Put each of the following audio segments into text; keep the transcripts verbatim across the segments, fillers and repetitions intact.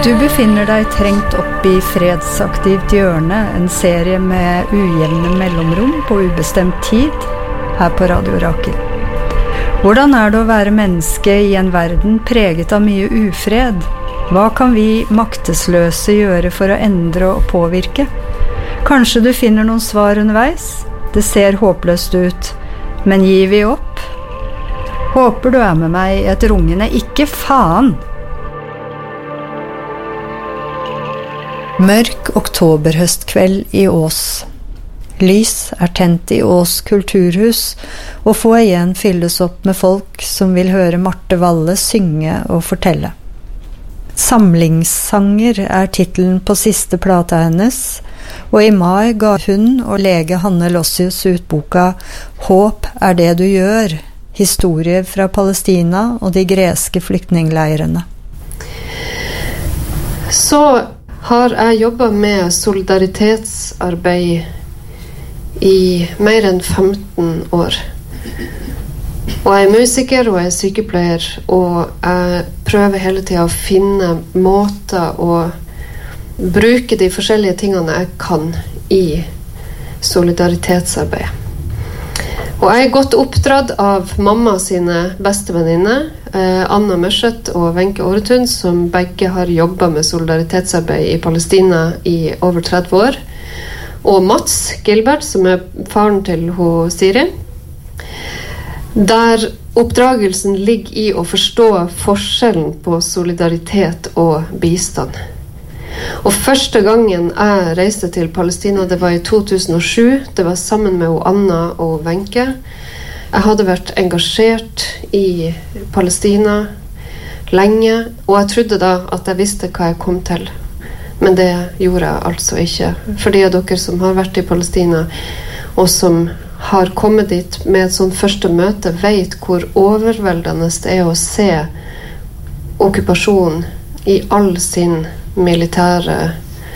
Du befinner deg trengt opp i fredsaktivt hjørne, en serie med ujevne mellomrom på ubestemt tid, her på Radio Rakel. Hvordan er det å være menneske i en verden preget av mye ufred? Hva kan vi maktesløse gjøre for å endre og påvirke? Kanskje du finner noen svar underveis? Det ser håpløst ut, men gir vi opp? Håper du er med meg i et rungende ikke faen! Mørk oktoberhøstkveld i Ås. Lys er tent i Ås kulturhus, og få igjen fylles opp med folk som vil høre Marte Valle synge og fortelle. Samlingssanger er titelen på siste plata hennes, og i mai ga hun og lege Hanne Lossius ut boka «Håp er det du gjør», historier fra Palestina og de greske flyktningleirene. Så har jeg jobbet med solidaritetsarbeid i mer enn femten år. Og jeg er musiker og jeg er sykepleier, og jeg prøver hele tiden å finne måter å bruke de forskjellige tingene jeg kan i solidaritetsarbeid. Og jeg er godt oppdratt av mamma sine beste venninner, eh, Anna Mørseth og Wenche Åretun, som begge har jobbet med solidaritetsarbeid i Palestina i over tretti år. Og Mats Gilbert, som er faren til ho Siri. Der oppdragelsen ligger i å forstå forskjellen på solidaritet og bistand. Og første gangen jeg reiste til Palestina, det var i to tusen og sju. Det var sammen med Anna og Wenche. Jeg hadde vært engasjert i Palestina lenge, og jeg trodde da at jeg visste hva jeg kom til. Men det gjorde jeg altså ikke. For de av dere som har vært i Palestina, og som har kommet dit med et sånt første møte, vet hvor overveldende det er å se okkupasjon i all sin militære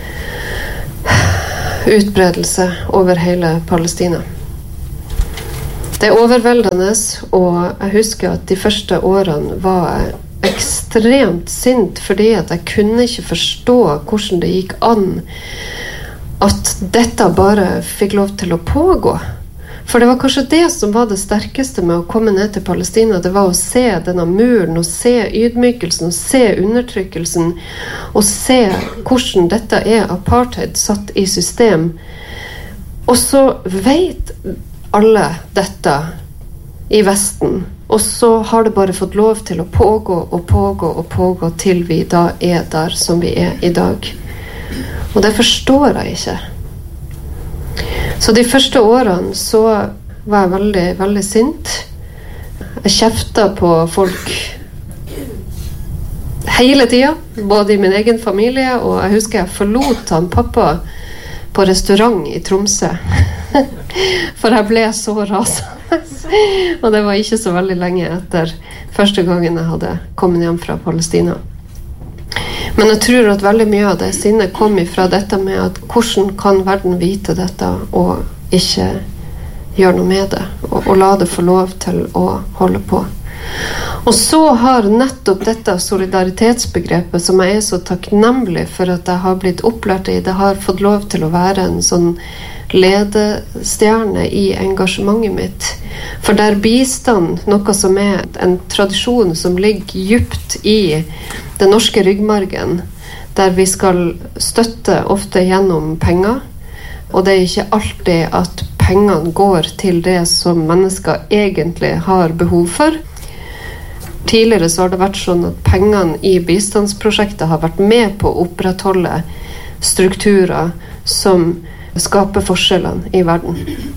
utbredelse over hele Palestina. Det er overveldende, og jeg husker at de første årene var jeg ekstremt sint, fordi at jeg kunne ikke forstå hvordan det gikk an at dette bare fikk lov til å pågå. For det var kanskje det som var det sterkeste med å komme ned til Palestina. Det var å se denne muren, og se ydmykelsen, og se undertrykkelsen, og se hvordan dette er apartheid satt i system. Og så vet alle dette i Vesten, og så har det bare fått lov til å pågå og pågå og pågå til vi da er der som vi er i dag. Og det forstår jeg ikke. Så de første årene så var jeg veldig, veldig sint. Jeg kjeftet på folk hele tiden, både i min egen familie, og jeg husker jeg forlot han pappa på restaurant i Tromsø. For jeg ble så rasende. Og det var ikke så veldig lenge etter første gangen jeg hadde kommet hjem fra Palestina. Men jeg tror at veldig mye av det sinnet kom ifra dette med at hvordan kan verden vite dette og ikke gjøre noe med det, og, og la det få lov til å holde på. Og så har nettopp dette solidaritetsbegrepet, som jeg er så takknemlig for at jeg har blitt opplært i, det har fått lov til å være en sånn ledestjerne i engasjementet mitt. For der bistand, noe som er en tradisjon som ligger djupt i den norske ryggmargen, der vi skal støtte ofte gjennom penger, og det er ikke alltid at pengene går til det som mennesker egentlig har behov for. Tidligere så har det vært sånn at pengene i bistandsprosjektet har vært med på å opprettholde strukturer som skaper forskjellene i verden.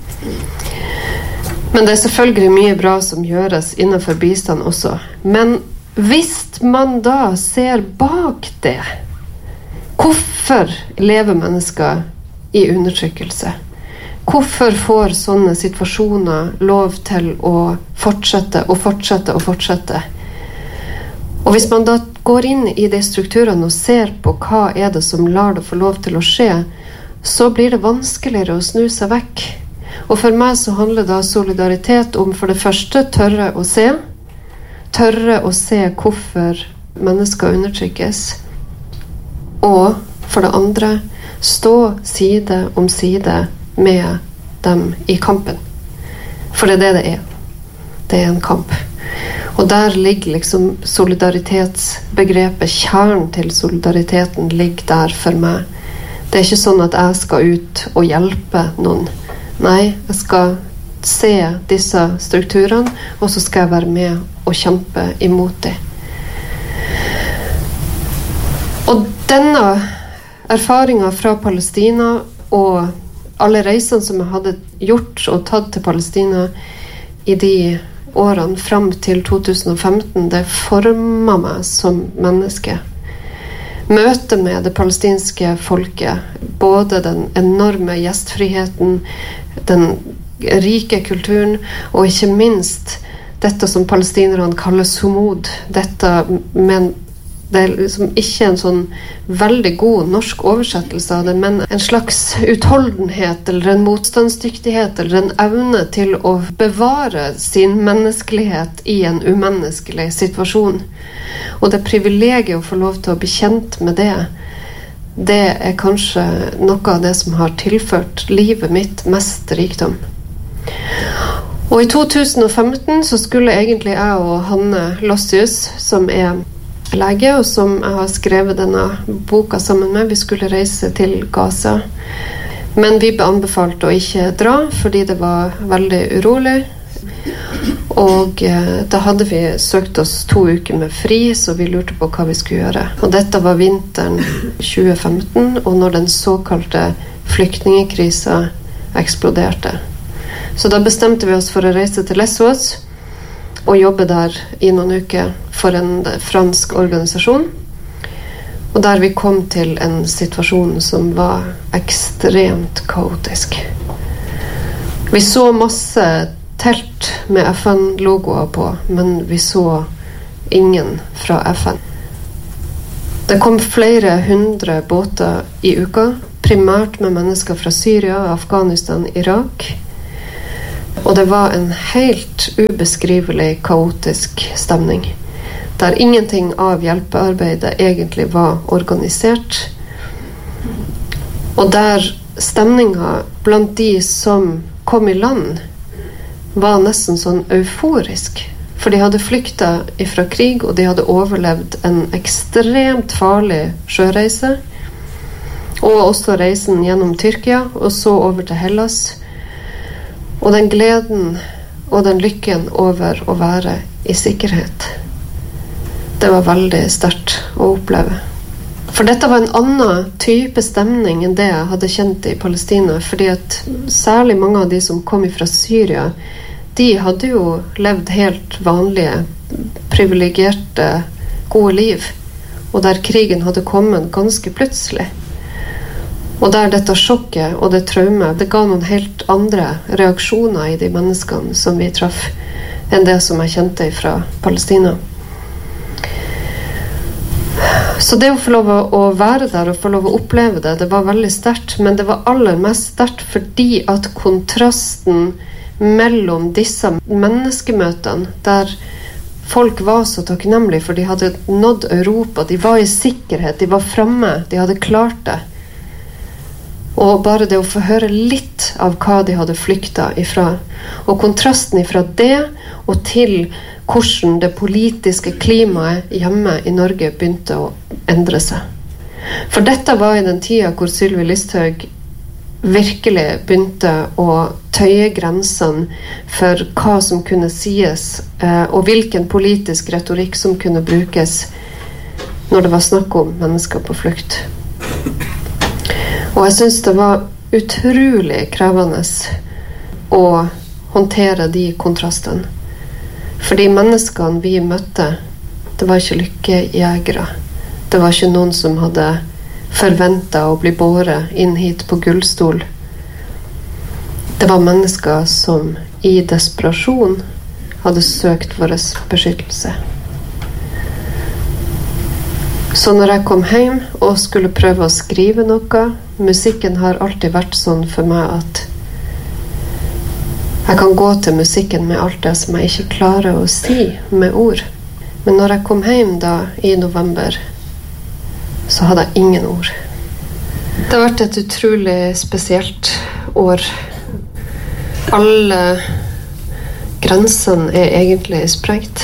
Men det er selvfølgelig mye bra som gjøres innenfor bistand også. Men hvis man da ser bak det, hvorfor lever mennesker i undertrykkelse? Hvorfor får sånne situasjoner lov til å fortsette og fortsette og fortsette? Og hvis man da går inn i de strukturene og ser på hva er det som lar det få lov til å skje, så blir det vanskeligere å snu seg vekk. Og for meg så handler da solidaritet om for det første tørre å se, tørre å se hvorfor mennesker undertrykkes. og for det andre stå side om side med dem i kampen. For det er det det er. Det er en kamp. Og der ligger liksom solidaritetsbegrepet, kjernen til solidariteten ligger der for meg. Det er ikke sånn at jeg skal ut og hjelpe noen. Nei, jeg skal se disse strukturene, og så skal jeg være med og kjempe imot dem. Og denne erfaringen fra Palestina og alle reisene som jeg hadde gjort og tatt til Palestina i de årene frem til to tusen og femten, det formet meg som menneske. Møtet med det palestinske folket, både den enorme gjestfriheten, den rike kulturen, og ikke minst dette som palestinerne kaller sumod, dette med det er liksom ikke en sånn veldig god norsk oversettelse av det, men en slags utholdenhet eller en motstandsdyktighet eller en evne til å bevare sin menneskelighet i en umenneskelig situasjon. Og det privilegiet å få lov til å bli kjent med det, det er kanskje noe av det som har tilført livet mitt mest rikdom. Og i to tusen og femten så skulle egentlig jeg og Hanne Lossius, som er lege, og som jeg har skrevet denne boka sammen med, vi skulle reise til Gaza. Men vi ble anbefalt å ikke dra, fordi det var veldig urolig. Og eh, da hadde vi søkt oss to uker med fri, så vi lurte på hva vi skulle gjøre. Og dette var vinteren tjue femten, og når den såkalte flyktningekrisa eksploderte. Så da bestemte vi oss for å reise til Lesvos, og jobbe der i noen uker for en fransk organisasjon. Og der vi kom til en situasjon som var ekstremt kaotisk. Vi så masse telt med F N-logoer på, men vi så ingen fra F N. Det kom flere hundre båter i uka, primært med mennesker fra Syria, Afghanistan, Irak. Og det var en helt ubeskrivelig kaotisk stemning, der ingenting av hjelpearbeidet egentlig var organisert. Og der stemningen blant de som kom i land var nesten sånn euforisk. For de hadde flyktet fra krig, og de hadde overlevd en ekstremt farlig sjøreise. Og også reisen gjennom Tyrkia, og så over til Hellas. Og den gleden og den lykken over å være i sikkerhet, det var veldig sterkt å oppleve. For dette var en annen type stemning enn det jeg hadde kjent i Palestina, fordi at særlig mange av de som kom fra Syria, de hadde jo levd helt vanlige, privilegerte, gode liv, og der krigen hadde kommet ganske plutselig. Og der dette sjokket og det traumet, det ga noen helt andre reaksjoner i de menneskene som vi traff, enn det som jeg kjente fra Palestina. Så det å få lov å være der og få lov å oppleve det, det var veldig sterkt, men det var aller mest sterkt fordi at kontrasten mellom disse menneskemøtene, der folk var så takknemlige for de hadde nådd Europa, de var i sikkerhet, de var fremme, de hadde klart det. Og bare det å få høre litt av hva de hadde flyktet ifra. Og kontrasten ifra det og til hvordan det politiske klimaet hjemme i Norge begynte å endre seg. For dette var i den tida hvor Sylvi Listhaug virkelig begynte å tøye grensene for hva som kunne sies, og hvilken politisk retorikk som kunne brukes når det var snakk om mennesker på flukt. Og jeg synes det var utrolig krevende å håndtere de kontrastene. Fordi menneskene vi møtte, det var ikke lykkejegere. Det var ikke noen som hadde forventet å bli båret inn hit på gullstol. Det var mennesker som i desperasjon hadde søkt vår beskyttelse. Så når jeg kom hjem og skulle prøve å skrive noe, musikken har alltid vært sånn for meg at jeg kan gå til musikken med alt det som jeg ikke klarer å si med ord. Men når jeg kom hjem da i november, så hadde jeg ingen ord. Det har vært et utrolig spesielt år. Alle grensene er egentlig sprengt.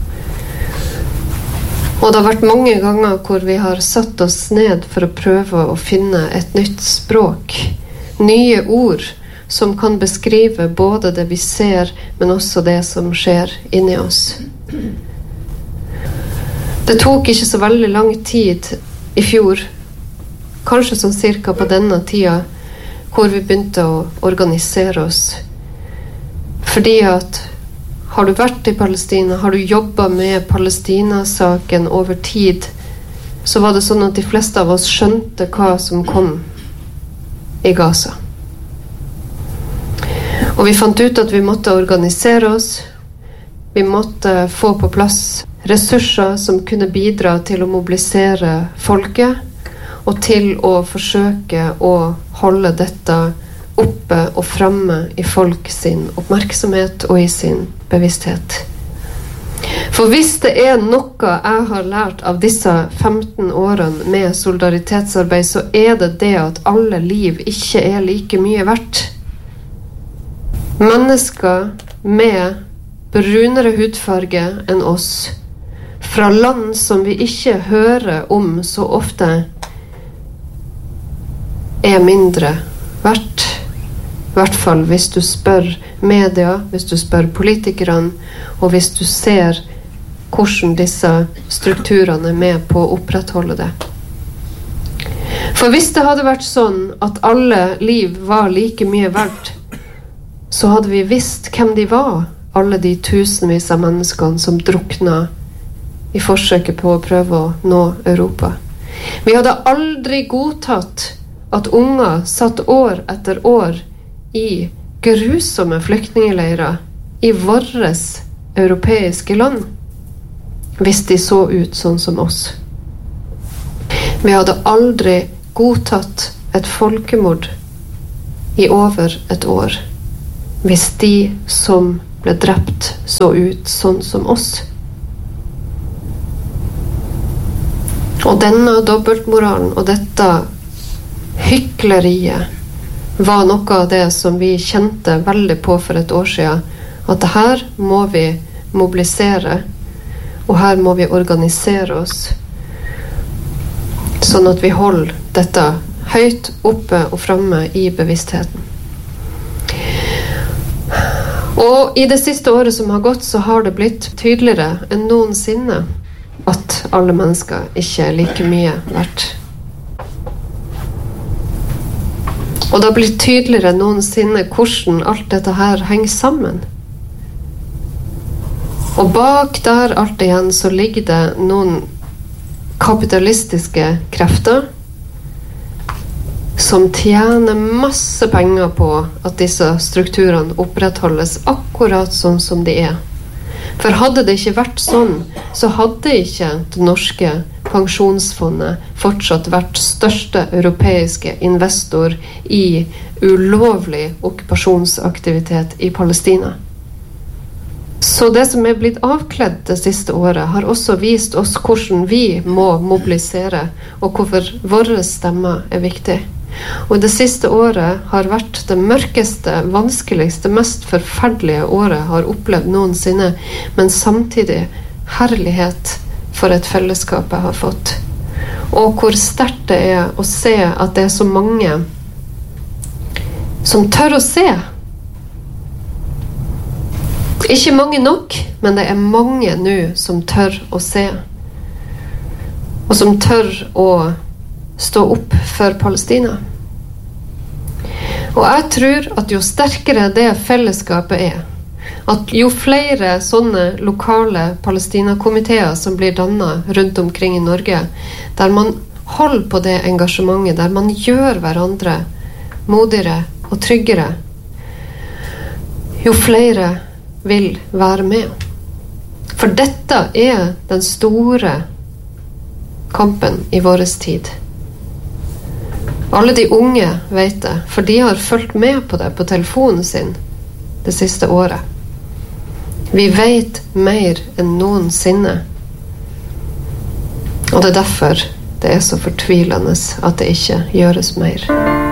Og det har vært mange ganger hvor vi har satt oss ned for å prøve å finne et nytt språk, nye ord som kan beskrive både det vi ser, men også det som skjer inni oss. Det tok ikke så veldig lang tid i fjor, kanskje sånn cirka på denne tida, hvor vi begynte å organisere oss. Fordi at har du vært i Palestina, har du jobbet med Palestina-saken over tid, så var det sånn at de fleste av oss skjønte hva som kom i Gaza. Og vi fant ut at vi måtte organisere oss, vi måtte få på plass ressurser som kunne bidra til å mobilisere folket, og til å forsøke å holde dette oppe og fremme i folk sin oppmerksomhet og i sin bevissthet. For hvis det er noe jeg har lært av disse femten årene med solidaritetsarbeid, så er det det at alle liv ikke er like mye verdt. Mennesker med brunere hudfarge enn oss, fra land som vi ikke hører om så ofte, er mindre verdt. I hvert fall hvis du spør media, hvis du spør politikerne, og hvis du ser hvordan disse strukturene er med på å opprettholde det. For hvis det hadde vært sånn at alle liv var like mye verdt, så hadde vi visst hvem de var, alle de tusenvis av menneskene som drukna i forsøket på å prøve å nå Europa. Vi hadde aldri godtatt at unger satt år etter år i grusomme flyktningeleirer i våres europeiske land, hvis de så ut sånn som oss. Vi hadde aldri godtatt et folkemord i over et år, hvis de som ble drept så ut sånn som oss. Og denne dobbeltmoralen og dette hykleriet var noe av det som vi kjente veldig på for et år siden, at her må vi mobilisere, og her må vi organisere oss, sånn at vi holder dette høyt oppe og fremme i bevisstheten. Og i det siste året som har gått, så har det blitt tydeligere enn noensinne at alle mennesker ikke er like mye verdt. Og det har blitt tydeligere noensinne hvordan alt dette her henger sammen. Og bak der alt igjen så ligger det noen kapitalistiske krefter som tjener masse penger på at disse strukturene opprettholdes akkurat sånn som de er. For hadde det ikke vært sånn, så hadde ikke det norske pensjonsfondet fortsatt vært største europeiske investor i ulovlig okkupasjonsaktivitet i Palestina. Så det som er blitt avkledd det siste året, har også vist oss hvordan vi må mobilisere, og hvorfor våre stemmer er viktig. Og det siste året har vært det mørkeste, vanskeligste, mest forferdelige året har opplevd noensinne, men samtidig herlighet for et fellesskap jeg har fått. Og hvor sterkt det er å se at det er så mange som tør å se. Ikke mange nok, men det er mange nå som tør å se. Og som tør å stå opp for Palestina. Og jeg tror at jo sterkere det fellesskapet er, at jo flere sånne lokale Palestina-komiteer som blir dannet rundt omkring i Norge, der man holder på det engasjementet, der man gjør hverandre modigere og tryggere, jo flere vil være med. For dette er den store kampen i vår tid. Alle de unge vet det, for de har fulgt med på det på telefonen sin det siste året. Vi vet mer enn noensinne. Og det er derfor det er så fortvilende at det ikke gjøres mer.